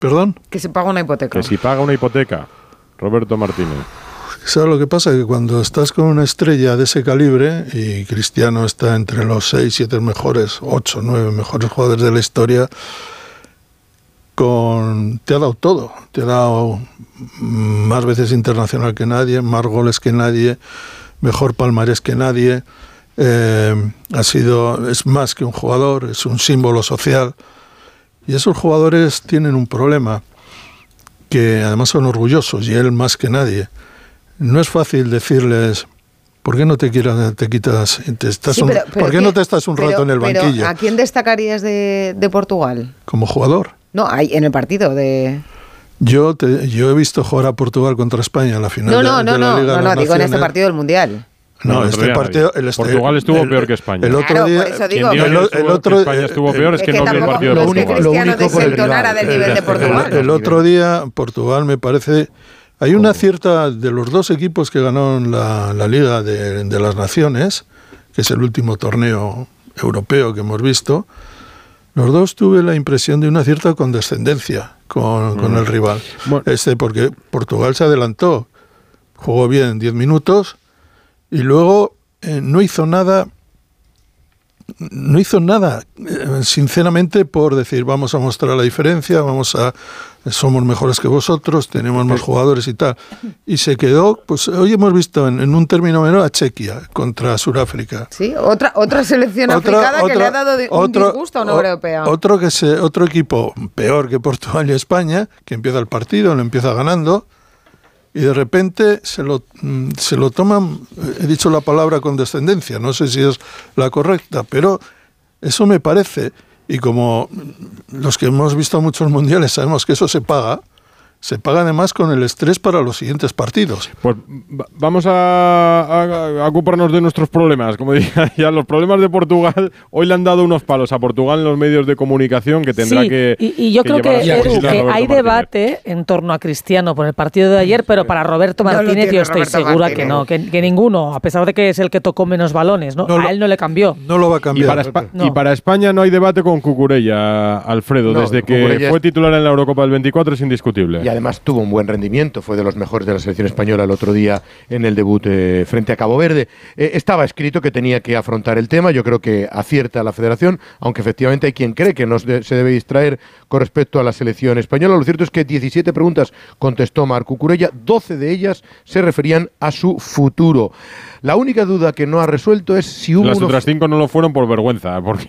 ¿Perdón? Que se paga una hipoteca. Que si paga una hipoteca, Roberto Martínez. ¿Sabes lo que pasa? Que cuando estás con una estrella de ese calibre, y Cristiano está entre los 6, 7 mejores, 8, 9 mejores jugadores de la historia, te ha dado todo. Te ha dado más veces internacional que nadie, más goles que nadie, mejor palmarés que nadie. Es más que un jugador, es un símbolo social. Y esos jugadores tienen un problema, que además son orgullosos, y él más que nadie. No es fácil decirles, ¿por qué no te quitas? ¿Por qué no te estás un rato en el banquillo? ¿A quién destacarías de Portugal? ¿Como jugador? No, en el partido de... Yo he visto jugar a Portugal contra España en la final de la Liga de las Naciones. Digo en este partido del Mundial. No, este partido... Portugal estuvo peor que España. El otro día... Por eso digo, que España estuvo peor es que no vio el partido de Portugal. Lo único desentonara del nivel de Portugal. El otro día, Portugal me parece... Hay una cierta... De los dos equipos que ganaron la Liga de las Naciones, que es el último torneo europeo que hemos visto, los dos tuve la impresión de una cierta condescendencia con el rival. Bueno. Porque Portugal se adelantó, jugó bien 10 minutos y luego no hizo nada, sinceramente, por decir, vamos a mostrar la diferencia, somos mejores que vosotros, tenemos más jugadores y tal. Y se quedó, pues hoy hemos visto en un término menor a Chequia contra Sudáfrica. Sí, otra selección africana que le ha dado un disgusto a una europea. Otro equipo peor que Portugal y España, que empieza el partido, lo empieza ganando, y de repente se lo toman, he dicho la palabra condescendencia, no sé si es la correcta, pero eso me parece, y como los que hemos visto muchos mundiales sabemos que eso se paga además con el estrés para los siguientes partidos. Pues vamos a ocuparnos de nuestros problemas. Como decía ya, los problemas de Portugal, hoy le han dado unos palos a Portugal en los medios de comunicación que tendrá que... Y yo creo que hay debate en torno a Cristiano por el partido de ayer, pero para Roberto Martínez yo estoy segura que no, que ninguno, a pesar de que es el que tocó menos balones, ¿no? A él no le cambió. No lo va a cambiar. Y para España no hay debate con Cucurella, Alfredo. Desde que fue titular en la Eurocopa del 24 es indiscutible. Además tuvo un buen rendimiento, fue de los mejores de la selección española el otro día en el debut frente a Cabo Verde. Estaba escrito que tenía que afrontar el tema, yo creo que acierta la federación, aunque efectivamente hay quien cree que no se debe distraer con respecto a la selección española. Lo cierto es que 17 preguntas contestó Marc Cucurella, 12 de ellas se referían a su futuro. La única duda que no ha resuelto es si hubo... Las otras 5 no lo fueron por vergüenza, porque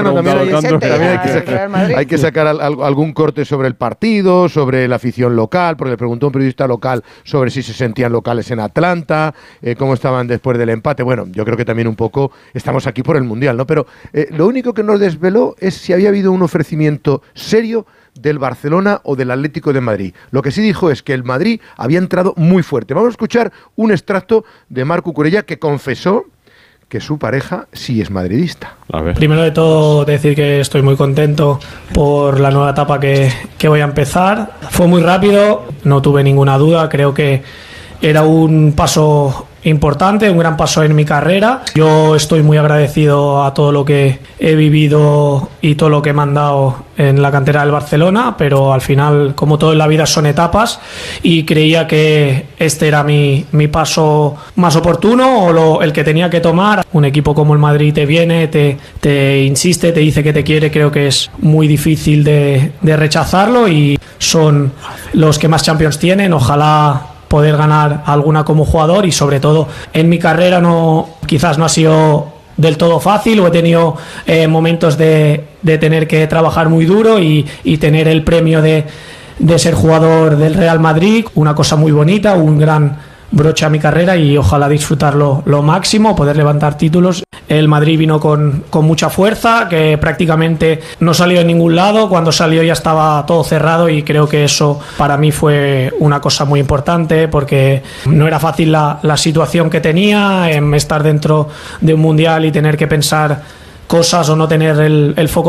hay que sacar algún corte sobre el partido, sobre la afición local, porque le preguntó a un periodista local sobre si se sentían locales en Atlanta, cómo estaban después del empate. Bueno, yo creo que también un poco estamos aquí por el Mundial, ¿no? Pero lo único que nos desveló es si había habido un ofrecimiento serio del Barcelona o del Atlético de Madrid. Lo que sí dijo es que el Madrid había entrado muy fuerte. Vamos a escuchar un extracto de Marc Cucurella, que confesó que su pareja sí es madridista. Primero de todo, decir que estoy muy contento por la nueva etapa que voy a empezar. Fue muy rápido, no tuve ninguna duda, creo que era un paso importante, un gran paso en mi carrera. Yo estoy muy agradecido a todo lo que he vivido y todo lo que me han dado en la cantera del Barcelona, pero al final, como todo en la vida, son etapas y creía que este era mi paso más oportuno o el que tenía que tomar. Un equipo como el Madrid te viene, te insiste, te dice que te quiere, creo que es muy difícil de rechazarlo y son los que más Champions tienen. Ojalá poder ganar alguna como jugador y sobre todo en mi carrera quizás no ha sido del todo fácil o he tenido momentos de tener que trabajar muy duro y tener el premio de ser jugador del Real Madrid, una cosa muy bonita, un gran broche a mi carrera y ojalá disfrutarlo lo máximo, poder levantar títulos. El Madrid vino con mucha fuerza, que prácticamente no salió en ningún lado, cuando salió ya estaba todo cerrado y creo que eso para mí fue una cosa muy importante porque no era fácil la situación que tenía, estar dentro de un mundial y tener que pensar cosas o no tener el foco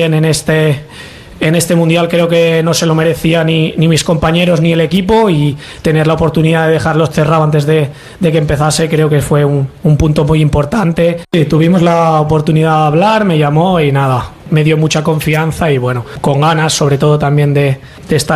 100% en este mundial. Creo que no se lo merecía ni mis compañeros ni el equipo y tener la oportunidad de dejarlos cerrados antes de que empezase creo que fue un punto muy importante. Tuvimos la oportunidad de hablar, me llamó y nada, me dio mucha confianza y bueno, con ganas sobre todo también de estar